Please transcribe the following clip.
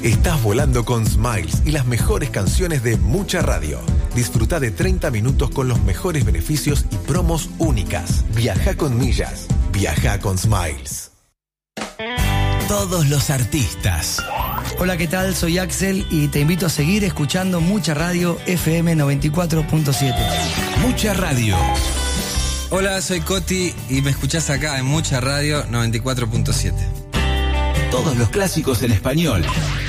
Estás volando con Smiles y las mejores canciones de Mucha Radio. Disfruta de 30 minutos con los mejores beneficios y promos únicas. Viaja con millas. Viaja con Smiles. Todos los artistas. Hola, ¿qué tal? Soy Axel y te invito a seguir escuchando Mucha Radio FM 94.7. Mucha Radio. Hola, soy Coti y me escuchás acá en Mucha Radio 94.7. Todos los clásicos en español.